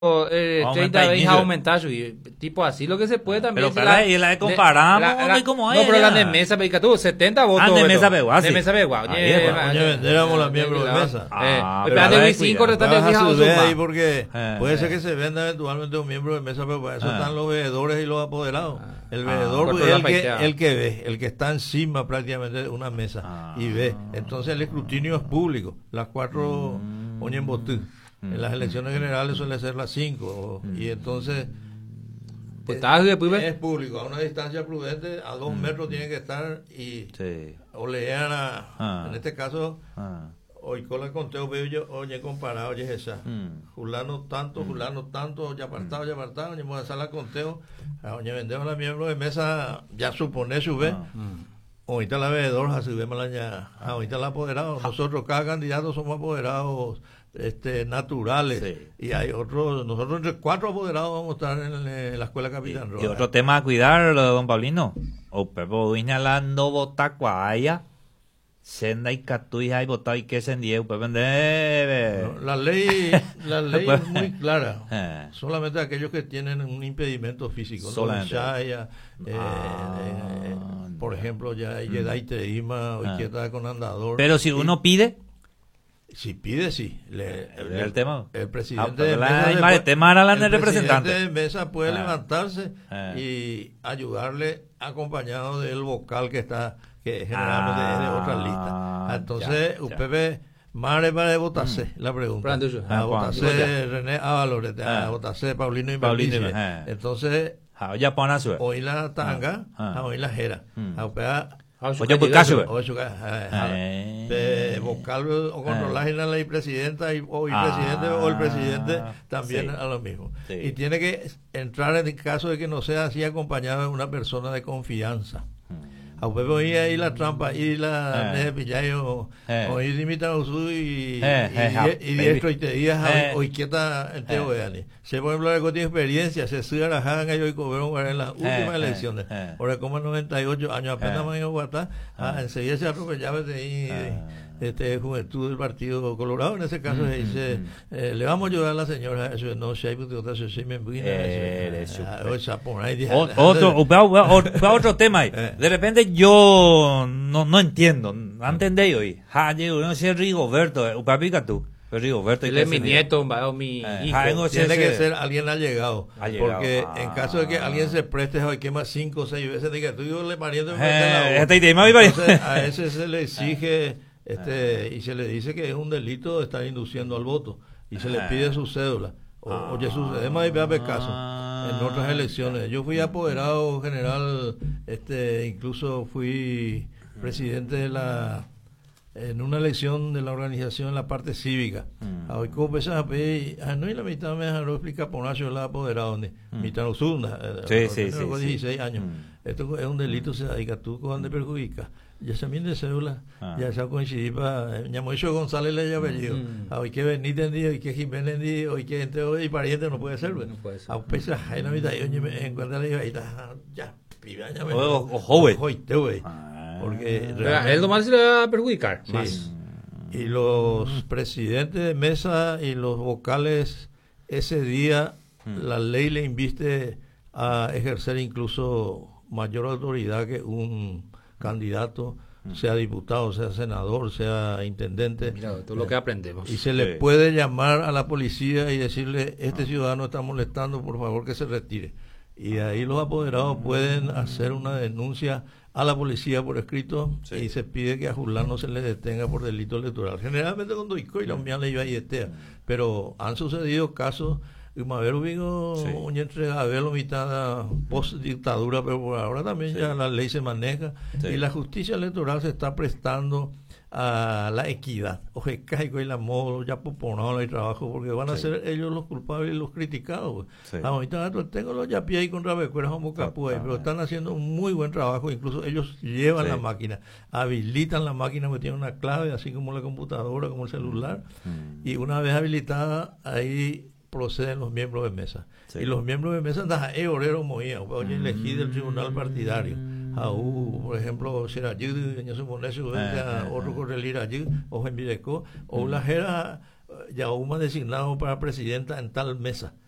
30 veces aumentar y tipo así lo que se puede también. Pero para y la comparamos como no, pero la de mesa, porque tú 70 votos. De mesa pegua, sí. De mesa pegua. Éramos los miembros de mesa. Pero de 5 restantes ahí porque puede ser que se venda eventualmente un miembro de mesa, pero para eso están los veedores y los apoderados. El veedor es el que ve, el que está encima prácticamente de una mesa y ve. Entonces el escrutinio es público. Las 4 oñen botú. En las elecciones generales suele ser las 5 y entonces es público, a una distancia prudente, a 2 metros tiene que estar y olean en este caso hoy con el conteo veo yo oye comparado oye esa fulano tanto, ya apartado, ya vamos a hacer la conteo oye vendemos a miembros de mesa ya supone su vez ahorita la veedor a su vez ahorita la apoderado nosotros cada candidato somos apoderados naturales y hay otros, nosotros entre 4 apoderados vamos a estar en la escuela Capitán Roja. Y otro tema a cuidar, don Paulino, o pepo inhalando botacuaya senda y catuya y botado y que sendie la ley es muy clara solamente aquellos que tienen un impedimento físico por ejemplo ya hay teima o izquierda con andador, pero si uno pide. Si pide, sí. El tema. El presidente de mesa puede levantarse y ayudarle acompañado del vocal que generalmente es de otra lista. Entonces, usted Mare para votarse, la pregunta. Votarse René Ábalos, votarse Paulino y Paulino. Entonces, hoy la tanga, hoy la jera. Vocal o controlar en la ley presidenta o el presidente o el presidente también a lo mismo y tiene que entrar en el caso de que no sea así acompañado de una persona de confianza. A usted oía ahí la trampa y la pillayo o imitar y diestro y te digas o izquierda en teo de se por ejemplo que tiene experiencia se sigue la janga y hoy cobraron en las últimas elecciones ahora como 98 años apenas me iba a guardar enseguida se atropellaba de juventud del Partido Colorado en ese caso se dice le vamos a ayudar a la señora eso no sé otro tema de repente yo no entiendo no entendí hoy no sé Rigoberto papica tú Rigoberto él es mi nieto o mi hijo tiene que ser alguien allegado porque en caso de que alguien se preste hoy quema 5 o 6 veces diga tú yo le pariente a ese se le exige y se le dice que es un delito estar induciendo al voto y se le pide su cédula oye sucede más y caso en otras elecciones yo fui apoderado general incluso fui presidente de en una elección de la organización en la parte cívica hoy como pesas a pedir no y la mitad me dejaron explicar por Nacho la apoderado mitad no segunda 16 años esto es un delito se dedica tú cuando te perjudica ya se de cédula ya se ha coincidido para Ñamoicho González le haya apellido hoy que Benítez hoy que Jiménez hoy que gente hoy pariente no puede ser a pesar hay la mitad yo me encuentro ahí está ya pibaña joven porque él nomás se le va a perjudicar más. Y los presidentes de mesa y los vocales ese día la ley le inviste a ejercer incluso mayor autoridad que un candidato sea diputado, sea senador, sea intendente. Mira, todo lo que aprendemos. Y se le puede llamar a la policía y decirle ciudadano está molestando, por favor que se retire. Y ahí los apoderados pueden hacer una denuncia a la policía por escrito y se pide que a Julán no se le detenga por delito electoral. Generalmente cuando y la unión le iba y pero han sucedido casos Haber hubido un entregabelo mitad post dictadura, pero por ahora también ya la ley se maneja y la justicia electoral se está prestando a la equidad. Oje, caigo y la modo ya poponado el trabajo porque van a ser ellos los culpables y los criticados. Ahorita tengo los yapi ahí contra Becueras como Capuay, pero están haciendo un muy buen trabajo, incluso ellos llevan la máquina, habilitan la máquina que tiene una clave, así como la computadora, como el celular, y una vez habilitada ahí proceden los miembros de mesa. Y los miembros de mesa andan a obrero moía, oye, elegí del tribunal partidario. Por ejemplo, si era allí, en su moneda, otro correlir allí, o en Videco, o la jera ya una designado para presidenta en tal mesa.